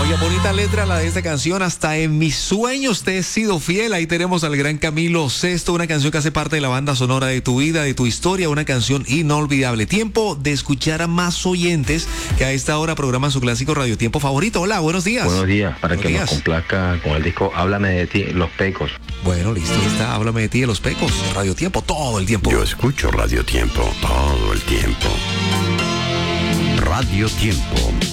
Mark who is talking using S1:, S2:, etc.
S1: Oye, bonita letra la de esta canción. Hasta en mis sueños te he sido fiel. Ahí tenemos al gran Camilo Sesto, una canción que hace parte de la banda sonora de tu vida, de tu historia, una canción inolvidable. Tiempo de escuchar a más oyentes que a esta hora programan su clásico Radio Tiempo favorito. Hola, buenos días.
S2: Buenos días, para
S1: Buenos
S2: que
S1: días.
S2: nos complazca con el disco Háblame de ti, Los Pecos.
S1: Bueno, listo, ahí está. Háblame de ti, de Los Pecos. Radio Tiempo todo el tiempo.
S3: Yo escucho Radio Tiempo todo el tiempo. Radio Tiempo,